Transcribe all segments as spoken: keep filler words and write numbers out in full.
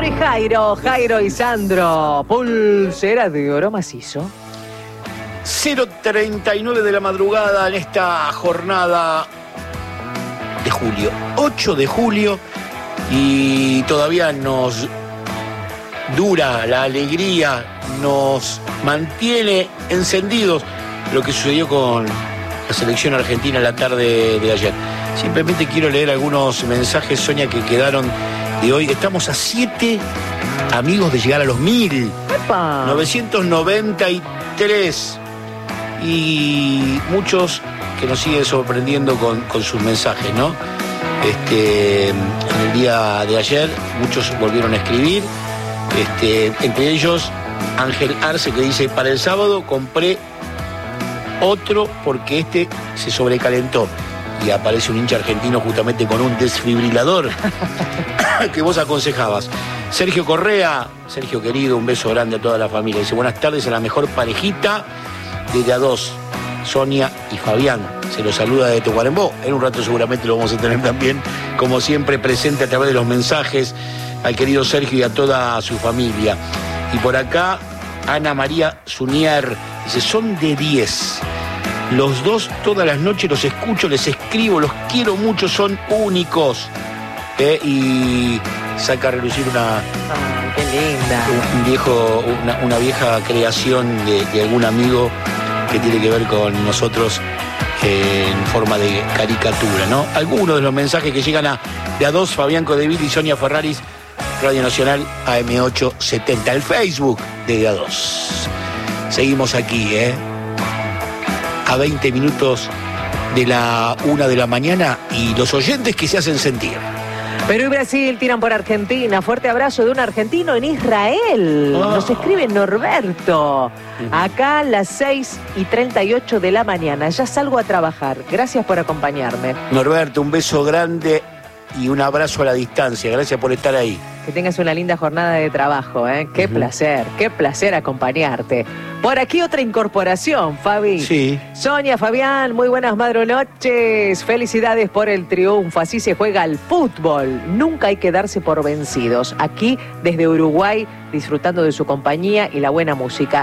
y Jairo, Jairo y Sandro. Pulsera de oro macizo. cero treinta y nueve de la madrugada en esta jornada de julio. ocho de julio y todavía nos dura la alegría, nos mantiene encendidos lo que sucedió con la selección argentina la tarde de ayer. Simplemente quiero leer algunos mensajes, Sonia, que quedaron de hoy. Estamos a siete amigos de llegar a los mil. ¡Epa! novecientos noventa y tres. Y muchos que nos siguen sorprendiendo con, con sus mensajes, ¿no? Este, en el día de ayer muchos volvieron a escribir. Este, entre ellos Ángel Arce, que dice: para el sábado compré otro porque este se sobrecalentó. Y aparece un hincha argentino justamente con un desfibrilador que vos aconsejabas. Sergio Correa, Sergio querido, un beso grande a toda la familia. Dice: buenas tardes a la mejor parejita de A dos, Sonia y Fabián. Se los saluda de Tacuarembó. En un rato seguramente lo vamos a tener también, como siempre, presente a través de los mensajes al querido Sergio y a toda su familia. Y por acá, Ana María Zunier dice: son de diez. Los dos todas las noches los escucho, les escribo, los quiero mucho, son únicos. Eh, y saca a relucir una... Ay, qué linda. Un viejo, una, una vieja creación de, de algún amigo que tiene que ver con nosotros eh, en forma de caricatura, ¿no? Algunos de los mensajes que llegan a de A dos, Fabián Codevil y Sonia Ferraris, Radio Nacional A M ochocientos setenta, el Facebook de De A dos. Seguimos aquí, ¿eh? A veinte minutos de la una de la mañana y los oyentes que se hacen sentir. Perú y Brasil tiran por Argentina. Fuerte abrazo de un argentino en Israel. Oh. Nos escribe Norberto. Acá a las seis y treinta y ocho de la mañana. Ya salgo a trabajar. Gracias por acompañarme. Norberto, un beso grande y un abrazo a la distancia. Gracias por estar ahí. Que tengas una linda jornada de trabajo, ¿eh? Qué uh-huh. placer, qué placer acompañarte. Por aquí otra incorporación, Fabi. Sí. Sonia, Fabián, muy buenas madrunoches. Felicidades por el triunfo. Así se juega al fútbol. Nunca hay que darse por vencidos. Aquí, desde Uruguay, disfrutando de su compañía y la buena música.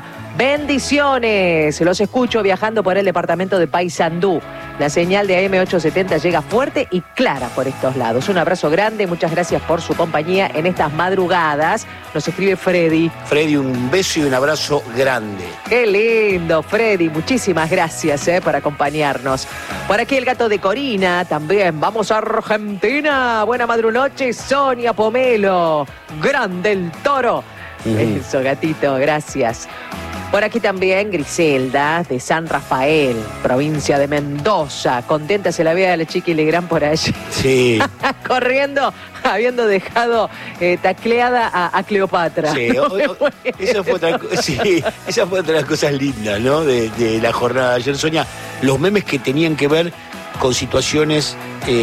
Bendiciones. Los escucho viajando por el departamento de Paysandú. La señal de A M ochocientos setenta llega fuerte y clara por estos lados. Un abrazo grande. Muchas gracias por su compañía en estas madrugadas. Nos escribe Freddy. Freddy, un beso y un abrazo grande. Qué lindo, Freddy. Muchísimas gracias eh, por acompañarnos. Por aquí el gato de Corina también. Vamos a Argentina. Buena madrunoche, Sonia Pomelo. Grande el toro. Uh-huh. Eso, gatito, gracias. Por aquí también Griselda, de San Rafael, provincia de Mendoza. Contenta se la ve a la Chiqui Legrand por allí. Sí. Corriendo, habiendo dejado eh, tacleada a, a Cleopatra. Sí, o, o, esa, fue otra, sí, esa fue otra de las cosas lindas, ¿no? De, de la jornada de ayer, Sonia. Los memes que tenían que ver con situaciones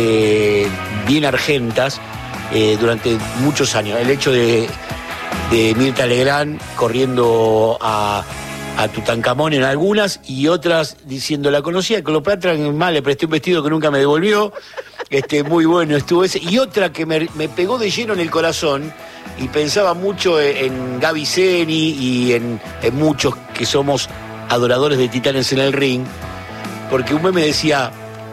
eh, bien argentas eh, durante muchos años. El hecho de... de Mirta Legrand corriendo a, a Tutankamón en algunas y otras diciendo: la conocía Cleopatra, mal, le presté un vestido que nunca me devolvió. Este, muy bueno estuvo ese. Y otra que me, me pegó de lleno en el corazón y pensaba mucho en, en Gaby Zeni y en, en muchos que somos adoradores de Titanes en el Ring, porque un meme decía: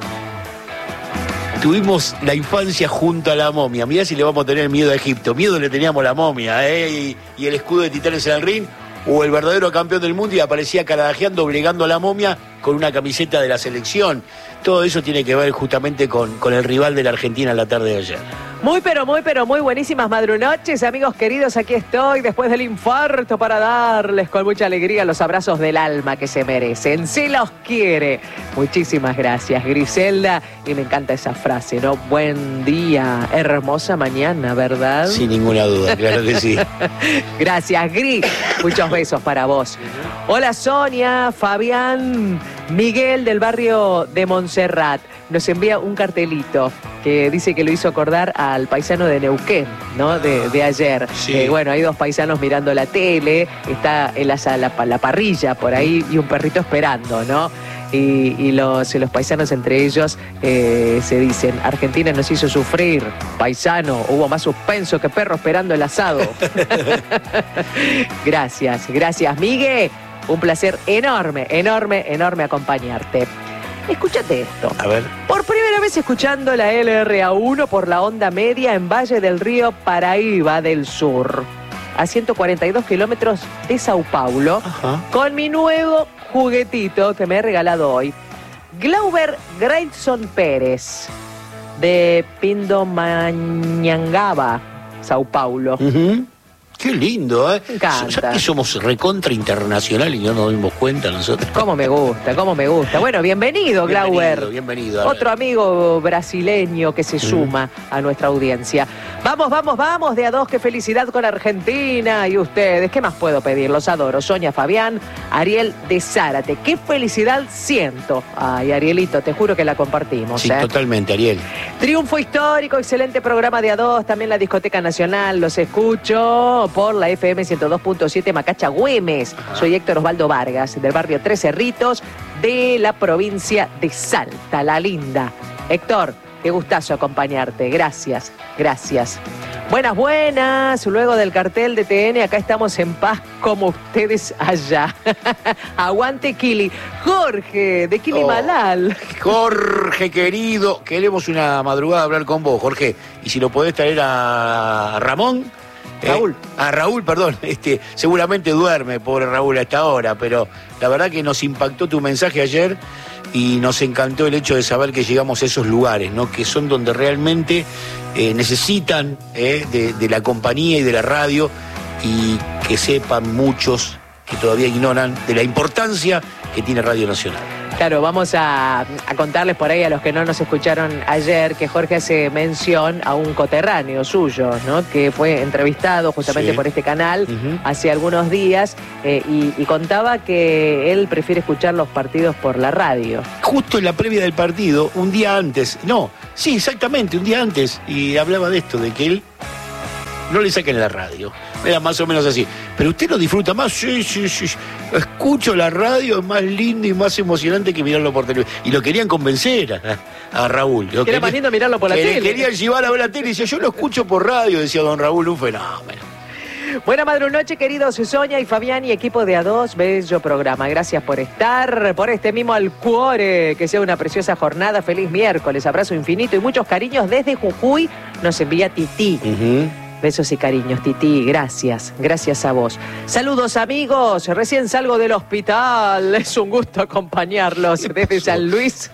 tuvimos la infancia junto a la momia. Mirá si le vamos a tener miedo a Egipto. Miedo le teníamos a la momia, ¿eh? Y, y el escudo de Titanes en el Ring. O el verdadero campeón del mundo y aparecía carajadeando, obligando a la momia con una camiseta de la selección. Todo eso tiene que ver justamente con, con el rival de la Argentina en la tarde de ayer. Muy, pero muy, pero muy buenísimas madrunoches, amigos queridos. Aquí estoy después del infarto para darles con mucha alegría los abrazos del alma que se merecen. Se los quiere. Muchísimas gracias, Griselda. Y me encanta esa frase, ¿no? Buen día, hermosa mañana, ¿verdad? Sin ninguna duda, claro que sí. Gracias, Gris. Muchos besos para vos. Hola, Sonia, Fabián, Miguel del barrio de Montserrat. Nos envía un cartelito que dice que lo hizo acordar al paisano de Neuquén, ¿no? De, de ayer. Sí. Eh, bueno, hay dos paisanos mirando la tele, está en la, la, la parrilla por ahí y un perrito esperando, ¿no? y, y los, los paisanos entre ellos eh, se dicen, Argentina nos hizo sufrir, paisano, hubo más suspenso que perro esperando el asado. Gracias, gracias, Miguel. Un placer enorme, enorme, enorme acompañarte. Escúchate esto. A ver. Por primera vez escuchando la L R A uno por la onda media en Valle del Río Paraíba del Sur, a ciento cuarenta y dos kilómetros de Sao Paulo, Ajá. con mi nuevo juguetito que me he regalado hoy. Glauber Grayson Pérez, de Pindamonhangaba, Sao Paulo. Uh-huh. Qué lindo, ¿eh? Me encanta. ¿Sabes que somos recontra internacional y no nos dimos cuenta nosotros? Cómo me gusta, cómo me gusta. Bueno, bienvenido, Glauber. Bienvenido, bienvenido. Otro amigo brasileño que se suma mm. a nuestra audiencia. Vamos, vamos, vamos, de a dos, qué felicidad con Argentina y ustedes. ¿Qué más puedo pedir? Los adoro. Sonia Fabián, Ariel de Zárate. Qué felicidad siento. Ay, Arielito, te juro que la compartimos. Sí, ¿eh? totalmente, Ariel. Triunfo histórico, excelente programa de a dos. También la Discoteca Nacional, los escucho por la F M ciento dos punto siete Macacha Güemes. Ajá. Soy Héctor Osvaldo Vargas, del barrio Tres Cerritos, de la provincia de Salta, la linda. Héctor, qué gustazo acompañarte. Gracias, gracias. Buenas, buenas. Luego del cartel de T N, acá estamos en paz como ustedes allá. Aguante, Kili. Jorge, de Kili oh, Malal. Jorge, querido, queremos una madrugada hablar con vos, Jorge. Y si lo podés traer a Ramón. Raúl. Eh, a Raúl, perdón, este, seguramente duerme, pobre Raúl, a esta hora, pero la verdad que nos impactó tu mensaje ayer y nos encantó el hecho de saber que llegamos a esos lugares, ¿no? Que son donde realmente eh, necesitan eh, de, de la compañía y de la radio, y que sepan muchos que todavía ignoran de la importancia que tiene Radio Nacional. Claro, vamos a, a contarles por ahí a los que no nos escucharon ayer que Jorge hace mención a un coterráneo suyo, ¿no? Que fue entrevistado justamente sí. por este canal uh-huh. hace algunos días eh, y, y contaba que él prefiere escuchar los partidos por la radio. Justo en la previa del partido, un día antes, no, sí, exactamente, un día antes, y hablaba de esto, de que él no le saquen la radio. Era más o menos así. Pero usted lo disfruta más. Sí, sí, sí. Escucho la radio, es más lindo y más emocionante que mirarlo por televisión. Y lo querían convencer a, a Raúl. Lo Era quería, más lindo mirarlo por la tele. Querían llevar a ver la tele y decía, yo lo escucho por radio, decía don Raúl, un fenómeno. Buena madrunoche, queridos Sonia y Fabián y equipo de A dos, bello programa. Gracias por estar, por este mimo al cuore. Que sea una preciosa jornada, feliz miércoles, abrazo infinito y muchos cariños desde Jujuy. Nos envía Tití. Uh-huh. Besos y cariños, Titi, gracias, gracias a vos. Saludos, amigos, recién salgo del hospital, es un gusto acompañarlos desde San Luis.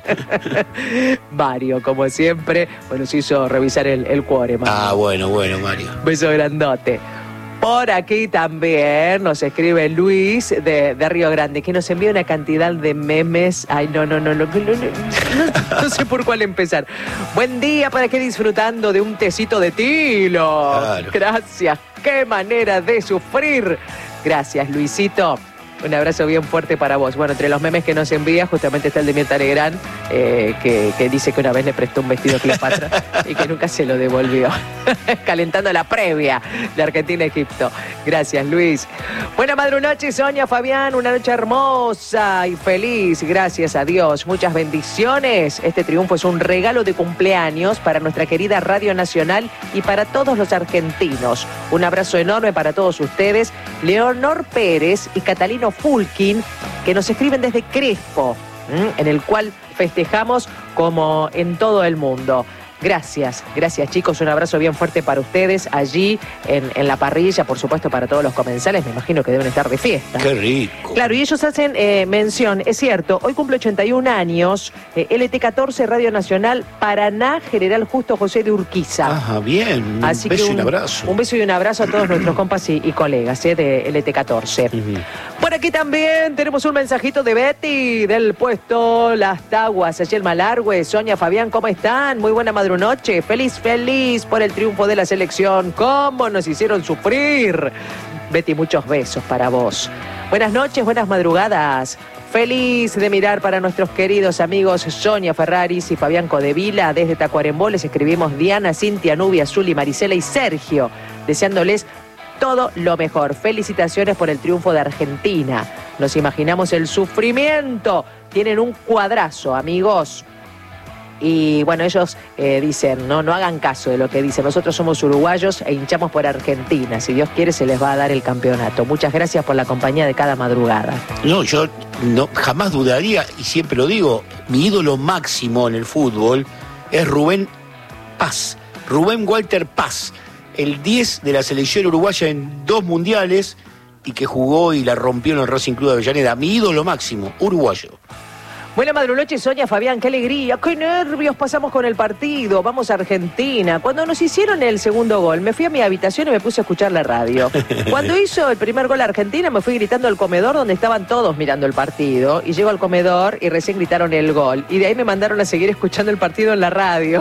Mario, como siempre, bueno, se hizo revisar el, el cuore, Mario. Ah, bueno, bueno, Mario. Beso grandote. Por aquí también nos escribe Luis de, de Río Grande, que nos envía una cantidad de memes. Ay, no, no, no, no, no, no, no, no sé por cuál empezar. Buen día, para que disfrutando de un tecito de tilo. Claro. Gracias, qué manera de sufrir. Gracias, Luisito. Un abrazo bien fuerte para vos. Bueno, entre los memes que nos envía, justamente está el de Mirta Legrand, eh, que, que dice que una vez le prestó un vestido a Cleopatra y que nunca se lo devolvió. Calentando la previa de Argentina-Egipto. Gracias, Luis. Buena madrunoche, Sonia, Fabián. Una noche hermosa y feliz. Gracias a Dios. Muchas bendiciones. Este triunfo es un regalo de cumpleaños para nuestra querida Radio Nacional y para todos los argentinos. Un abrazo enorme para todos ustedes. Leonor Pérez y Catalino Fulkin, que nos escriben desde Crespo, ¿m? en el cual festejamos como en todo el mundo. Gracias, gracias chicos, un abrazo bien fuerte para ustedes allí en, en la parrilla, por supuesto para todos los comensales, me imagino que deben estar de fiesta. ¡Qué rico! Claro, y ellos hacen eh, mención, es cierto, hoy cumple ochenta y un años, eh, L T catorce Radio Nacional, Paraná, General Justo José de Urquiza. Ajá, bien, un Así beso un, y un abrazo. Un beso y un abrazo a todos nuestros compas y, y colegas eh, de L T catorce. Uh-huh. Por aquí también tenemos un mensajito de Betty, del puesto Las Taguas, allí el Malargüe. Sonia, Fabián, ¿cómo están? Muy buena madrugada. Noche, feliz, feliz por el triunfo de la selección. ¿Cómo nos hicieron sufrir? Betty, muchos besos para vos. Buenas noches, buenas madrugadas. Feliz de mirar para nuestros queridos amigos Sonia Ferraris y Fabián Codevila. Desde Tacuarembó les escribimos Diana, Cintia, Nubia, Zuli, Marisela y Sergio, deseándoles todo lo mejor. Felicitaciones por el triunfo de Argentina. Nos imaginamos el sufrimiento. Tienen un cuadrazo, amigos. Y bueno, ellos eh, dicen, no, no hagan caso de lo que dicen. Nosotros somos uruguayos e hinchamos por Argentina. Si Dios quiere, se les va a dar el campeonato. Muchas gracias por la compañía de cada madrugada. No, yo no, jamás dudaría, y siempre lo digo, mi ídolo máximo en el fútbol es Rubén Paz. Rubén Walter Paz, el diez de la selección uruguaya en dos mundiales y que jugó y la rompió en el Racing Club de Avellaneda. Mi ídolo máximo, uruguayo. Buena madrunoche, Sonia, Fabián, qué alegría, qué nervios pasamos con el partido, vamos a Argentina. Cuando nos hicieron el segundo gol, me fui a mi habitación y me puse a escuchar la radio. Cuando hizo el primer gol Argentina, me fui gritando al comedor donde estaban todos mirando el partido. Y llego al comedor y recién gritaron el gol. Y de ahí me mandaron a seguir escuchando el partido en la radio.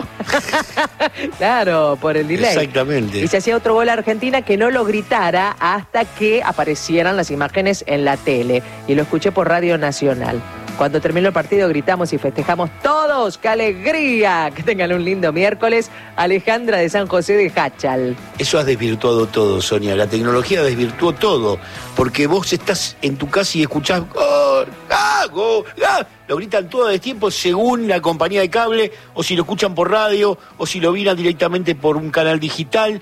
Claro, por el delay. Exactamente. Y se hacía otro gol a Argentina que no lo gritara hasta que aparecieran las imágenes en la tele. Y lo escuché por Radio Nacional. Cuando terminó el partido gritamos y festejamos todos. ¡Qué alegría! Que tengan un lindo miércoles. Alejandra de San José de Hachal. Eso ha desvirtuado todo, Sonia. La tecnología desvirtuó todo. Porque vos estás en tu casa y escuchás ¡gol! ¡Ah! ¡Gol! ¡Ah! Lo gritan todo el tiempo según la compañía de cable, o si lo escuchan por radio, o si lo miran directamente por un canal digital.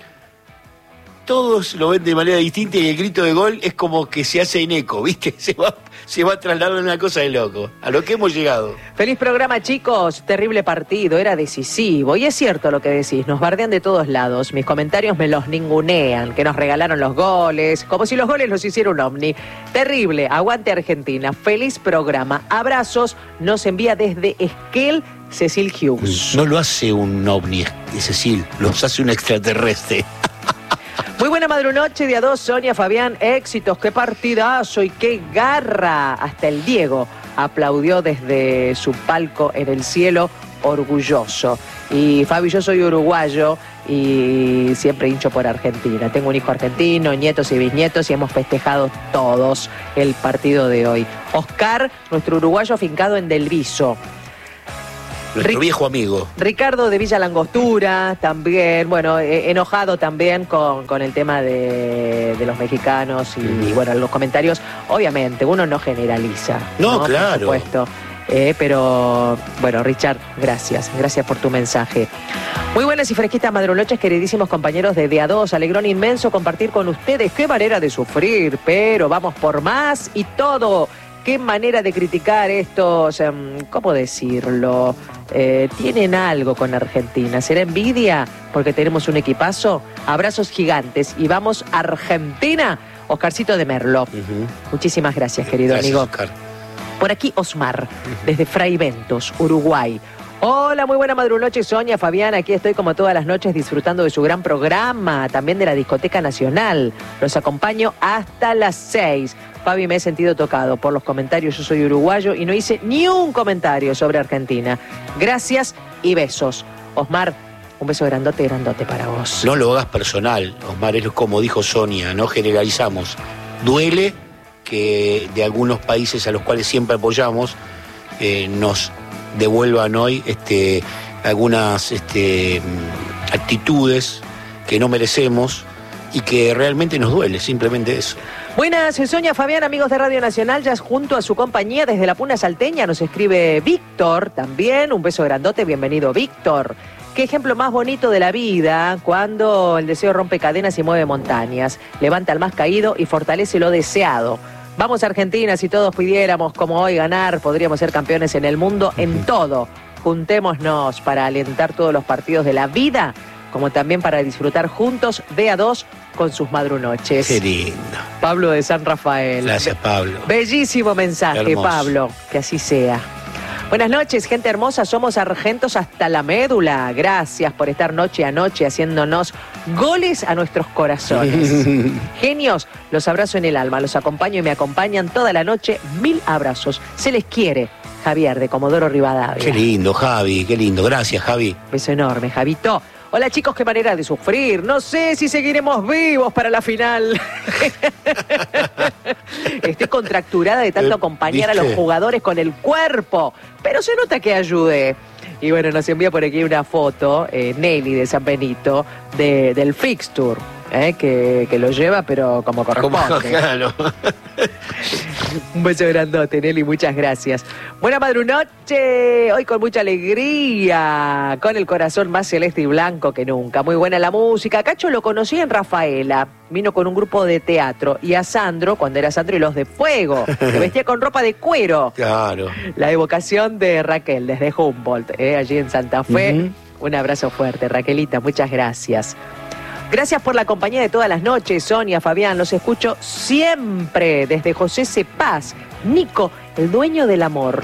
Todos lo ven de manera distinta y el grito de gol es como que se hace en eco, ¿viste? Se va, se va trasladando en una cosa de loco. A lo que hemos llegado. Feliz programa, chicos. Terrible partido, era decisivo. Y es cierto lo que decís, nos bardean de todos lados. Mis comentarios me los ningunean, que nos regalaron los goles, como si los goles los hiciera un ovni. Terrible, aguante Argentina. Feliz programa. Abrazos, nos envía desde Esquel Cecil Hughes. No lo hace un ovni, Cecil, los hace un extraterrestre. Muy buena madrunoche, día dos, Sonia, Fabián, éxitos, qué partidazo y qué garra. Hasta el Diego aplaudió desde su palco en el cielo, orgulloso. Y Fabi, yo soy uruguayo y siempre hincho por Argentina. Tengo un hijo argentino, nietos y bisnietos y hemos festejado todos el partido de hoy. Oscar, nuestro uruguayo afincado en Del Viso. Nuestro viejo amigo. Ricardo de Villa Langostura, también, bueno, eh, enojado también con, con el tema de, de los mexicanos y, mm. y, bueno, los comentarios, obviamente, uno no generaliza. No, ¿no? claro. Por supuesto. Eh, pero, bueno, Richard, gracias, gracias por tu mensaje. Muy buenas y fresquitas madrunoches, queridísimos compañeros de Día dos. Alegrón inmenso compartir con ustedes. Qué manera de sufrir, pero vamos por más y todo. Qué manera de criticar estos, um, ¿cómo decirlo? Eh, tienen algo con Argentina. ¿Será envidia porque tenemos un equipazo? Abrazos gigantes y vamos a Argentina. Oscarcito de Merlo. Uh-huh. Muchísimas gracias, querido gracias, amigo. Oscar. Por aquí Osmar, uh-huh. desde Fray Bentos, Uruguay. Hola, muy buena madrunoche, Sonia, Fabián. Aquí estoy como todas las noches disfrutando de su gran programa, también de la Discoteca Nacional. Los acompaño hasta las seis. Fabi, me he sentido tocado por los comentarios. Yo soy uruguayo y no hice ni un comentario sobre Argentina. Gracias y besos. Osmar, un beso grandote, grandote para vos. No lo hagas personal, Osmar, es como dijo Sonia, no generalizamos. Duele que de algunos países a los cuales siempre apoyamos eh, nos devuelvan hoy este, algunas este, actitudes que no merecemos y que realmente nos duele, simplemente eso. Buenas, Sonia, Fabián, amigos de Radio Nacional, ya junto a su compañía desde la Puna Salteña nos escribe Víctor también, un beso grandote, bienvenido Víctor. Qué ejemplo más bonito de la vida cuando el deseo rompe cadenas y mueve montañas, levanta al más caído y fortalece lo deseado. Vamos a Argentina, si todos pudiéramos como hoy ganar, podríamos ser campeones en el mundo en todo. Juntémonos para alentar todos los partidos de la vida, como también para disfrutar juntos de a dos con sus madrunoches. Qué lindo. Pablo de San Rafael. Gracias, Pablo. Bellísimo mensaje, Pablo. Que así sea. Buenas noches, gente hermosa. Somos argentos hasta la médula. Gracias por estar noche a noche haciéndonos goles a nuestros corazones. Genios, los abrazo en el alma. Los acompaño y me acompañan toda la noche. Mil abrazos. Se les quiere. Javier, de Comodoro Rivadavia. Qué lindo, Javi. Qué lindo. Gracias, Javi. Beso enorme, Javito. Hola chicos, qué manera de sufrir. No sé si seguiremos vivos para la final. Estoy contracturada de tanto acompañar ¿Viste? a los jugadores con el cuerpo. Pero se nota que ayudé. Y bueno, nos envía por aquí una foto, eh, Nelly de San Benito, de, del fixture. ¿eh? que, que lo lleva, pero como corresponde. Como, claro. Un beso grandote, Nelly, muchas gracias. Buena madrunoche, hoy con mucha alegría, con el corazón más celeste y blanco que nunca. Muy buena la música. Cacho lo conocí en Rafaela, vino con un grupo de teatro. Y a Sandro, cuando era Sandro y los de Fuego, se vestía con ropa de cuero. Claro. La evocación de Raquel desde Humboldt, ¿eh? allí en Santa Fe. Uh-huh. Un abrazo fuerte, Raquelita, muchas gracias. Gracias por la compañía de todas las noches, Sonia, Fabián, los escucho siempre desde José Cepaz. Nico, el dueño del amor.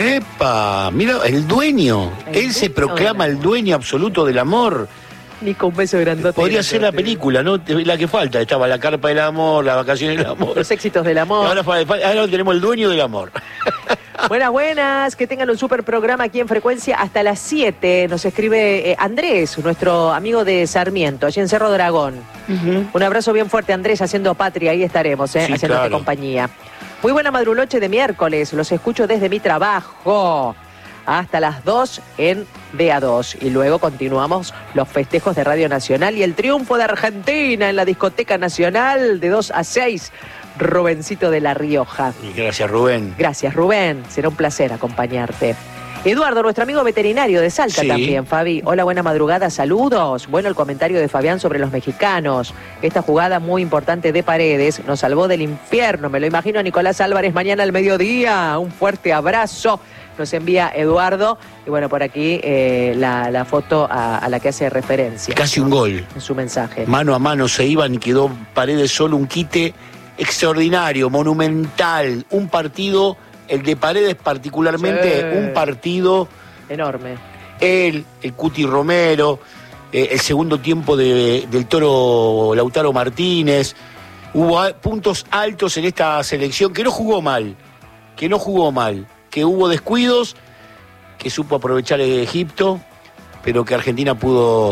¡Epa! Mira, el dueño. El Él dueño se proclama el dueño absoluto del amor. Nico, un beso grandote. Podría ser la película, ¿no? La que falta. Estaba La Carpa del Amor, Las Vacaciones del Amor. Los éxitos del amor. Ahora, ahora tenemos el dueño del amor. Buenas, buenas, que tengan un super programa aquí en Frecuencia hasta las siete. Nos escribe eh, Andrés, nuestro amigo de Sarmiento, allí en Cerro Dragón. Uh-huh. Un abrazo bien fuerte, Andrés, haciendo patria, ahí estaremos, eh, sí, haciéndote claro. compañía. Muy buena madrunoche de miércoles, los escucho desde mi trabajo hasta las dos en D A dos. Y luego continuamos los festejos de Radio Nacional y el triunfo de Argentina en la Discoteca Nacional de dos a seis. Rubencito de La Rioja. Gracias, Rubén. Gracias, Rubén. Será un placer acompañarte. Eduardo, nuestro amigo veterinario de Salta, sí. También, Fabi. Hola, buena madrugada, saludos. Bueno, el comentario de Fabián sobre los mexicanos. Esta jugada muy importante de Paredes nos salvó del infierno. Me lo imagino a Nicolás Álvarez mañana al mediodía. Un fuerte abrazo. Nos envía Eduardo. Y bueno, por aquí eh, la, la foto a, a la que hace referencia. Casi un gol. En su mensaje. Mano a mano se iban y quedó Paredes solo, un quite extraordinario, monumental, un partido, el de Paredes particularmente, sí. Un partido enorme. Él, el Cuti Romero, eh, el segundo tiempo de, del Toro Lautaro Martínez, hubo a, puntos altos en esta selección que no jugó mal, que no jugó mal, que hubo descuidos, que supo aprovechar Egipto, pero que Argentina pudo...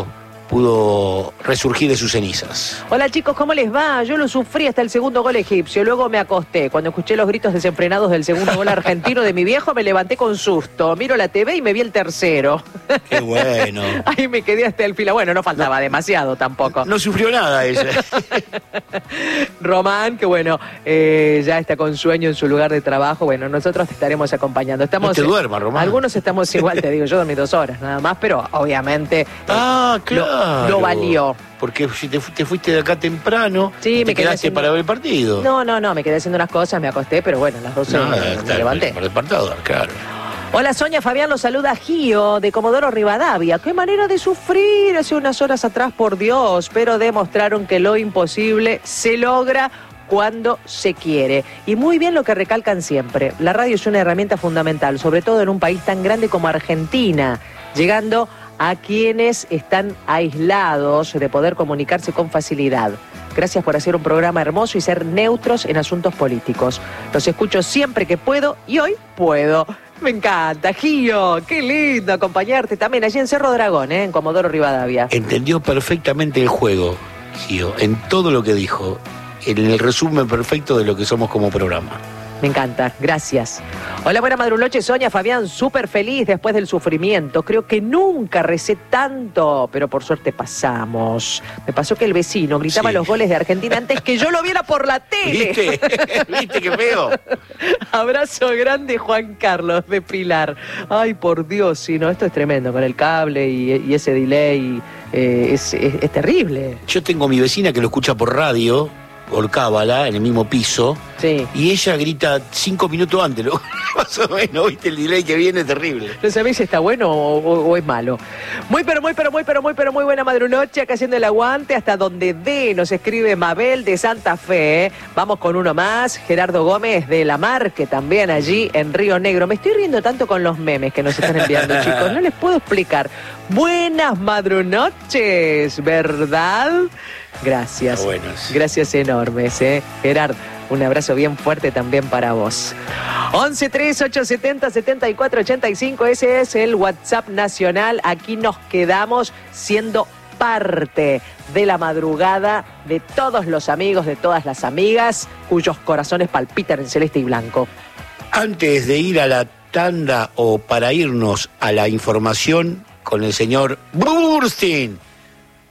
pudo resurgir de sus cenizas. Hola chicos, ¿cómo les va? Yo lo sufrí hasta el segundo gol egipcio, luego me acosté. Cuando escuché los gritos desenfrenados del segundo gol argentino de mi viejo, me levanté con susto. Miro la T V y me vi el tercero. ¡Qué bueno! Ahí me quedé hasta el fila. Bueno, no faltaba no, demasiado tampoco. No sufrió nada ella. Román, que bueno, eh, ya está con sueño en su lugar de trabajo. Bueno, nosotros te estaremos acompañando. Estamos, no te duermas, Román. Algunos estamos igual, te digo, yo dormí dos horas nada más, pero obviamente... Ah, claro. Lo, lo valió. Porque si te, te fuiste de acá temprano, sí, te me quedaste haciendo... para ver el partido. No, no, no, me quedé haciendo unas cosas, me acosté, pero bueno, a las doce no, me, está, me levanté. Para el partido, claro. Hola Sonia, Fabián los saluda Gio de Comodoro Rivadavia. Qué manera de sufrir hace unas horas atrás, por Dios, pero demostraron que lo imposible se logra cuando se quiere. Y muy bien lo que recalcan siempre, la radio es una herramienta fundamental, sobre todo en un país tan grande como Argentina, llegando a quienes están aislados de poder comunicarse con facilidad. Gracias por hacer un programa hermoso y ser neutros en asuntos políticos. Los escucho siempre que puedo y hoy puedo. Me encanta, Gio, qué lindo acompañarte también allí en Cerro Dragón, ¿eh? En Comodoro Rivadavia. Entendió perfectamente el juego, Gio, en todo lo que dijo, en el resumen perfecto de lo que somos como programa. Me encanta, gracias. Hola, buena madrunoche, Sonia, Fabián, súper feliz después del sufrimiento. Creo que nunca recé tanto, pero por suerte pasamos. Me pasó que el vecino gritaba sí. los goles de Argentina antes que yo lo viera por la tele. ¿Viste? ¿Viste qué feo? Abrazo grande, Juan Carlos de Pilar. Ay, por Dios, sí, no, esto es tremendo, con el cable y, y ese delay, eh, es, es, es terrible. Yo tengo mi vecina que lo escucha por radio, por cábala, en el mismo piso, sí. Y ella grita cinco minutos antes, ¿no? Más o menos, ¿viste? El delay que viene es terrible. No sabés si está bueno o, o, o es malo. Muy, pero, muy, pero, muy, pero, muy, pero, muy buena madrunoche, acá haciendo el aguante, hasta donde dé, nos escribe Mabel de Santa Fe. ¿eh? Vamos con uno más, Gerardo Gómez de La Marque, también allí en Río Negro. Me estoy riendo tanto con los memes que nos están enviando, chicos, no les puedo explicar. Buenas madrunoches, ¿verdad? Gracias. Buenas. Gracias enormes, ¿eh? Gerard, un abrazo bien fuerte también para vos. once tres ocho siete cero siete cuatro ocho cinco, ese es el WhatsApp nacional. Aquí nos quedamos siendo parte de la madrugada de todos los amigos, de todas las amigas, cuyos corazones palpitan en celeste y blanco. Antes de ir a la tanda o para irnos a la información con el señor Burstein,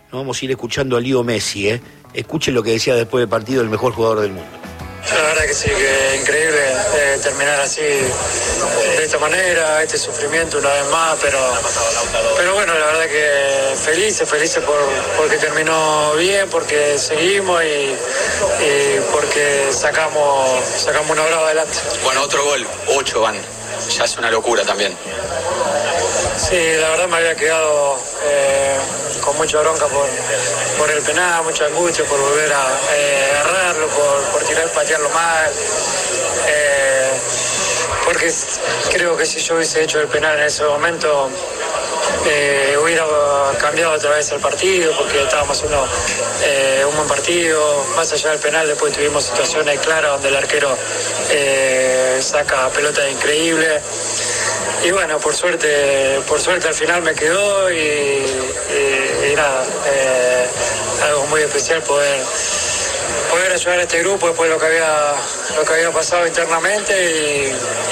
nos vamos a ir escuchando a Leo Messi, ¿eh? Escuchen lo que decía después del partido el mejor jugador del mundo. La verdad que sí, que increíble eh, terminar así, de esta manera, este sufrimiento una vez más, pero, pero bueno, la verdad que felices, felices por, porque terminó bien, porque seguimos y, y porque sacamos, sacamos una brava adelante. Bueno, otro gol, ocho van, ya es una locura también. Sí, la verdad me había quedado eh, con mucha bronca por, por el penal, mucha angustia por volver a eh, agarrarlo, por, por tirar, patearlo mal. Eh, porque creo que si yo hubiese hecho el penal en ese momento eh, hubiera cambiado otra vez el partido, porque estábamos haciendo eh, un buen partido. Más allá del penal, después tuvimos situaciones claras donde el arquero eh, saca pelotas increíbles. Y bueno, por suerte, por suerte al final me quedó y, y, y nada, eh, algo muy especial poder, poder ayudar a este grupo después de lo que había, lo que había pasado internamente y,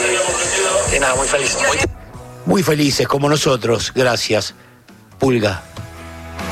y, y nada, muy feliz. Muy felices como nosotros, gracias, Pulga.